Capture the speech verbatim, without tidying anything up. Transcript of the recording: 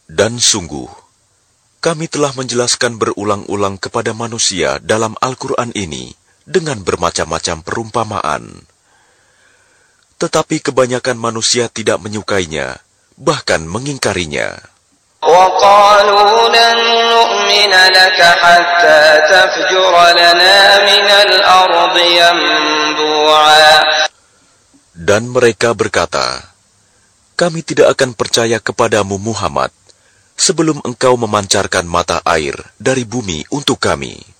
Dan sungguh, kami telah menjelaskan berulang-ulang kepada manusia dalam Al-Quran ini dengan bermacam-macam perumpamaan. Tetapi kebanyakan manusia tidak menyukainya, bahkan mengingkarinya. وَقَالُوا لَن نُّؤْمِنَ لَكَ حَتَّى تَفْجُرَ لَنَا مِنَ الْأَرْضِ يَنبُوعًا. Dan mereka berkata, kami tidak akan percaya kepadamu Muhammad sebelum engkau memancarkan mata air dari bumi untuk kami.